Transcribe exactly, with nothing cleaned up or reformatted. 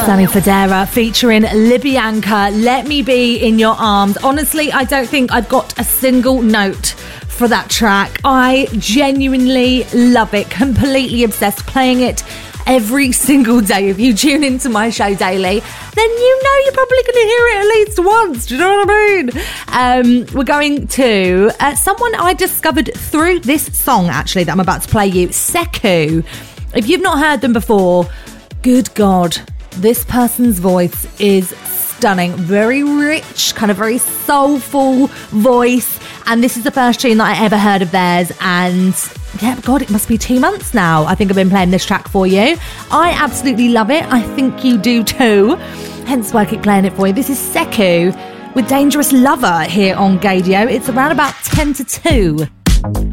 Sammy Federa featuring Libyanka, Let Me Be in Your Arms. Honestly, I don't think I've got a single note for that track. I genuinely love it, completely obsessed, playing it every single day. If you tune into my show daily, then you know you're probably going to hear it at least once. Do you know what I mean? Um, we're going to uh, someone I discovered through this song, actually, that I'm about to play you, Sekou. If you've not heard them before, good God, this person's voice is stunning. Very rich, kind of very soulful voice. And this is the first tune that I ever heard of theirs. And yeah, God, it must be two months now. I think I've been playing this track for you. I absolutely love it. I think you do too. Hence why I keep playing it for you. This is Sekou with Dangerous Lover here on Gaydio. It's around about ten to two.